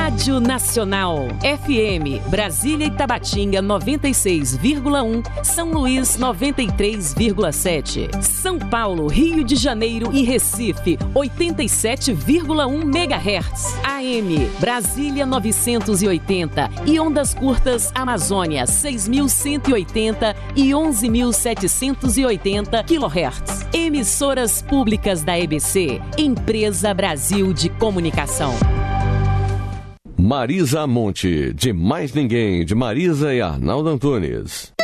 Rádio Nacional. FM, Brasília e Tabatinga 96,1, São Luís 93,7. São Paulo, Rio de Janeiro e Recife 87,1 MHz. AM, Brasília 980 e ondas curtas Amazônia 6.180 e 11.780 kHz. Emissoras públicas da EBC, Empresa Brasil de Comunicação. Marisa Monte, de Mais Ninguém, de Marisa e Arnaldo Antunes.